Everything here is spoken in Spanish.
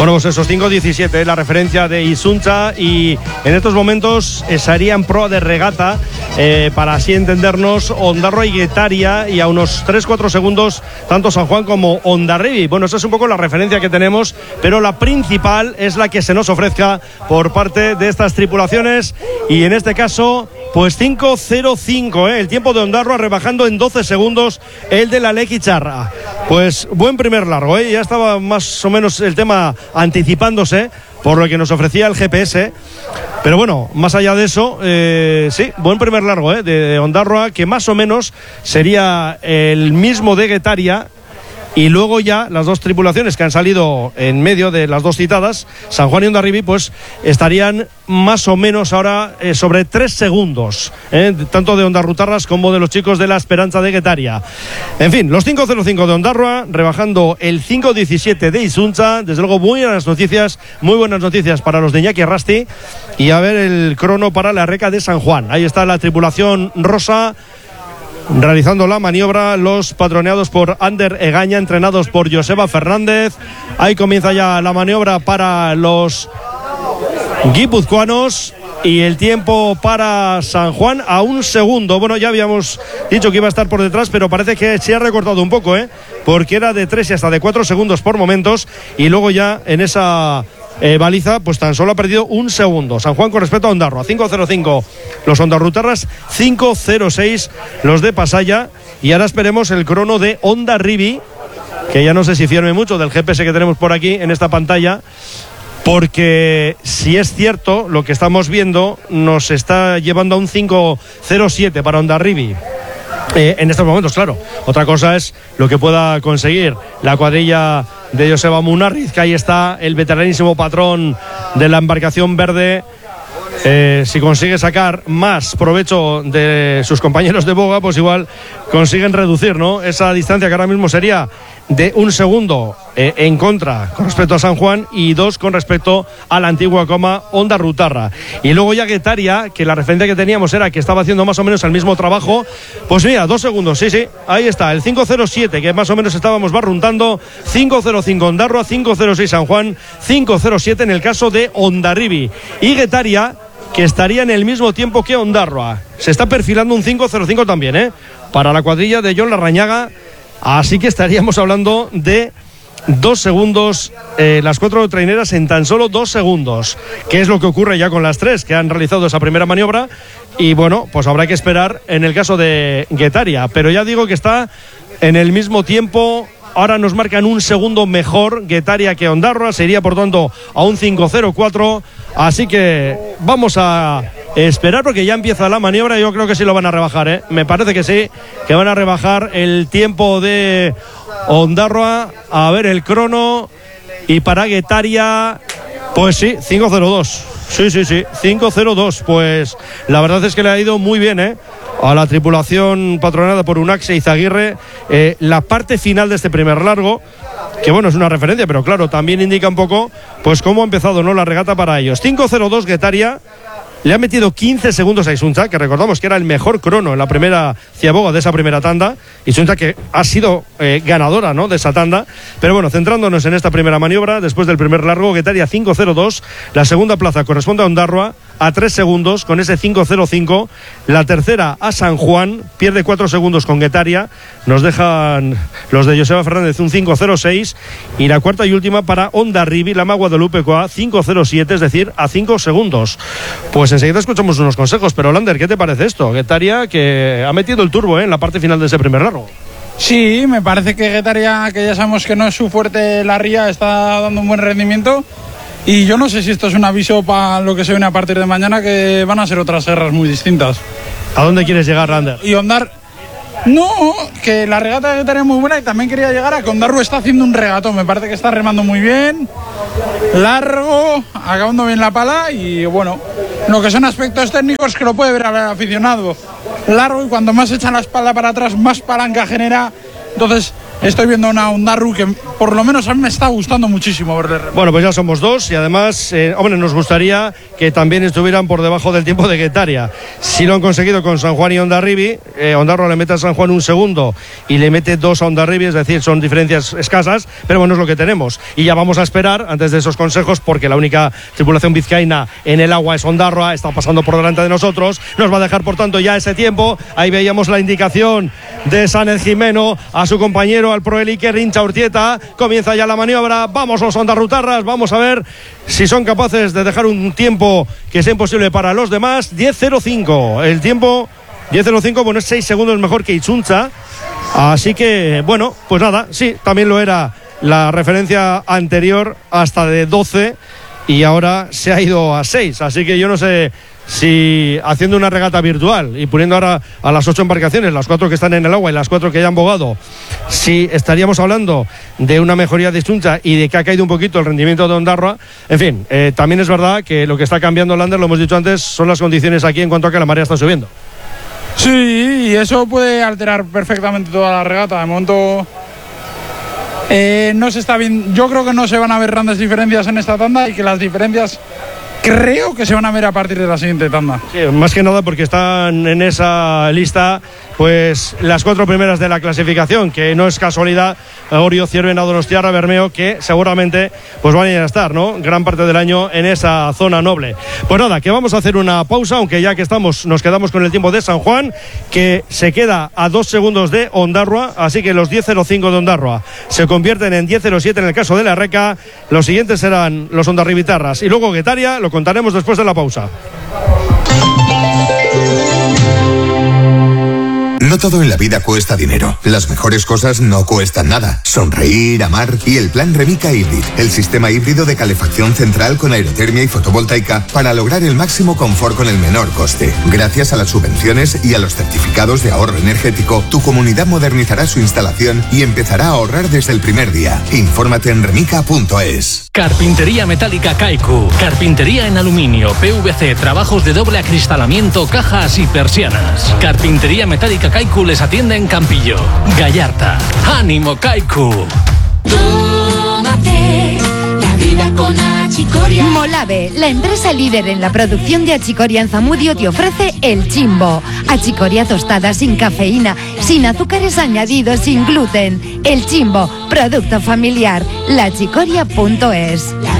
Bueno, pues esos 5.17, la referencia de Isunza, y en estos momentos estaría en proa de regata, para así entendernos, Ondarroa y Guetaria, y a unos 3-4 segundos tanto San Juan como Hondarribia. Bueno, esa es un poco la referencia que tenemos, pero la principal es la que se nos ofrezca por parte de estas tripulaciones, y en este caso pues 5.05, el tiempo de Ondarroa, rebajando en 12 segundos el de la Lequicharra. Pues buen primer largo, ya estaba más o menos el tema anticipándose por lo que nos ofrecía el GPS, pero bueno, más allá de eso, sí, buen primer largo de Ondarroa, que más o menos sería el mismo de Guetaria. Y luego ya las dos tripulaciones que han salido en medio de las dos citadas, San Juan y Hondarribia, pues estarían más o menos ahora sobre 3 segundos, tanto de Ondarrutarras como de los chicos de la Esperanza de Guetaria. En fin, los 5.05 de Ondarroa, rebajando el 5.17 de Isunza. Desde luego muy buenas noticias para los de Iñaki Arrasti. Y a ver el crono para la Reca de San Juan. Ahí está la tripulación rosa realizando la maniobra, los patroneados por Ander Egaña, entrenados por Joseba Fernández. Ahí comienza ya la maniobra para los guipuzcoanos, y el tiempo para San Juan a 1 segundo. Bueno, ya habíamos dicho que iba a estar por detrás, pero parece que se ha recortado un poco, porque era de 3 y hasta de 4 segundos por momentos, y luego ya en esa baliza pues tan solo ha perdido 1 segundo San Juan con respecto a Ondarroa. 5.05 los ondarrutarras, 5.06 los de Pasaya. Y ahora esperemos el crono de Hondarribia, que ya no sé si fiarme mucho del GPS que tenemos por aquí en esta pantalla, porque si es cierto lo que estamos viendo, nos está llevando a un 5.07 para Hondarribia en estos momentos. Claro, otra cosa es lo que pueda conseguir la cuadrilla de Joseba Munarriz, que ahí está el veteranísimo patrón de la embarcación verde. Si consigue sacar más provecho de sus compañeros de boga, pues igual consiguen reducir, ¿no?, esa distancia, que ahora mismo sería de 1 segundo en contra con respecto a San Juan, y 2 con respecto a la antigua coma Ondarrutarra. Y luego ya Guetaria, que la referencia que teníamos era que estaba haciendo más o menos el mismo trabajo, pues mira, 2 segundos, sí, ahí está, el 5.07 que más o menos estábamos barruntando. 5.05 Ondarroa, 5.06 San Juan, 5.07 en el caso de Hondarribia. Y Guetaria, que estaría en el mismo tiempo que Ondarroa, se está perfilando un 5.05 también, para la cuadrilla de John Larrañaga. Así que estaríamos hablando de 2 segundos, las 4 traineras en tan solo 2 segundos, que es lo que ocurre ya con las 3 que han realizado esa primera maniobra. Y bueno, pues habrá que esperar en el caso de Guetaria, pero ya digo que está en el mismo tiempo. Ahora nos marcan 1 segundo mejor Guetaria que Ondarroa, sería por tanto a un 5.04. Así que vamos a esperar, porque ya empieza la maniobra. Yo creo que sí lo van a rebajar, me parece que sí, que van a rebajar el tiempo de Ondarroa. A ver el crono, y para Guetaria, pues sí, 5.02. Sí, 5.02. Pues la verdad es que le ha ido muy bien, a la tripulación patronada por Unaxe y Izaguirre, la parte final de este primer largo, que bueno, es una referencia, pero claro, también indica un poco pues cómo ha empezado, ¿no?, la regata para ellos. 5.02 Guetaria. Le ha metido 15 segundos a Isunza, que recordamos que era el mejor crono en la primera ciaboga de esa primera tanda. Isunza, que ha sido ganadora, ¿no?, de esa tanda. Pero bueno, centrándonos en esta primera maniobra, después del primer largo, Guetaria 5.02. La segunda plaza corresponde a Ondarroa, a 3 segundos con ese 5.05. La tercera a San Juan, pierde 4 segundos con Guetaria. Nos dejan los de Joseba Fernández un 5.06. Y la cuarta y última para Hondarribia, la Guadalupe Coa, 5.07, es decir, a 5 segundos. Pues enseguida escuchamos unos consejos, pero Lander, ¿qué te parece esto? Guetaria, que ha metido el turbo en la parte final de ese primer largo. Sí, me parece que Guetaria, que ya sabemos que no es su fuerte la ría, está dando un buen rendimiento. Y yo no sé si esto es un aviso para lo que se viene a partir de mañana, que van a ser otras guerras muy distintas. ¿A dónde quieres llegar, Lander? Y no, que la regata de Guetaria es muy buena, y también quería llegar a que Ondarroa está haciendo un regatón. Me parece que está remando muy bien, largo, acabando bien la pala, y bueno, lo que son aspectos técnicos que lo puede ver al aficionado. Largo, y cuando más echa la espalda para atrás, más palanca genera. Entonces estoy viendo una Ondarru que por lo menos a mí me está gustando muchísimo verle. Bueno, pues ya somos dos y además, hombre, nos gustaría que también estuvieran por debajo del tiempo de Guetaria. Si lo han conseguido con San Juan y Hondarribia. Ondarroa le mete a San Juan un segundo y le mete 2 a Hondarribia, es decir, son diferencias escasas, pero bueno, es lo que tenemos. Y ya vamos a esperar antes de esos consejos, porque la única tripulación vizcaína en el agua es Ondarroa, está pasando por delante de nosotros, nos va a dejar por tanto ya ese tiempo. Ahí veíamos la indicación de Sánchez Jimeno a su compañero, al Proeliker Incha Urtieta. Comienza ya la maniobra, vamos los ondarrutarras, vamos a ver si son capaces de dejar un tiempo que sea imposible para los demás. 10.05 el tiempo, 10.05, bueno, es 6 segundos mejor que Itzunza, así que bueno, pues nada, sí, también lo era la referencia anterior hasta de 12 y ahora se ha ido a 6, así que yo no sé si haciendo una regata virtual y poniendo ahora a las 8 embarcaciones, las 4 que están en el agua y las 4 que ya han bogado, si estaríamos hablando de una mejoría de Itzunza y de que ha caído un poquito el rendimiento de Ondarroa. En fin, también es verdad que lo que está cambiando Lander, lo hemos dicho antes, son las condiciones aquí en cuanto a que la marea está subiendo. Sí, y eso puede alterar perfectamente toda la regata. De momento no se está bien. Yo creo que no se van a ver grandes diferencias en esta tanda y que las diferencias creo que se van a ver a partir de la siguiente tanda. Sí, más que nada porque están en esa lista pues las 4 primeras de la clasificación, que no es casualidad, Orio, Ciervena, Donostiarra, Bermeo, que seguramente pues van a estar, ¿no?, gran parte del año en esa zona noble. Pues nada, que vamos a hacer una pausa, aunque ya que estamos, nos quedamos con el tiempo de San Juan, que se queda a 2 segundos de Ondarroa, así que los 10.05 de Ondarroa se convierten en 10.07 en el caso de la Reca. Los siguientes serán los ondarribitarras y luego Guetaria, lo contaremos después de la pausa. No todo en la vida cuesta dinero. Las mejores cosas no cuestan nada. Sonreír, amar y el plan Remica Hybrid, el sistema híbrido de calefacción central con aerotermia y fotovoltaica para lograr el máximo confort con el menor coste. Gracias a las subvenciones y a los certificados de ahorro energético, tu comunidad modernizará su instalación y empezará a ahorrar desde el primer día. Infórmate en remica.es. Carpintería metálica Kaiku. Carpintería en aluminio, PVC, trabajos de doble acristalamiento, cajas y persianas. Carpintería metálica Kaiku les atiende en Campillo, Gallarta. ¡Ánimo, Kaiku! Tómate la vida con Achicoria. Molave, la empresa líder en la producción de achicoria en Zamudio, te ofrece El Chimbo. Achicoria tostada sin cafeína, sin azúcares añadidos, sin gluten. El Chimbo, producto familiar. Lachicoria.es.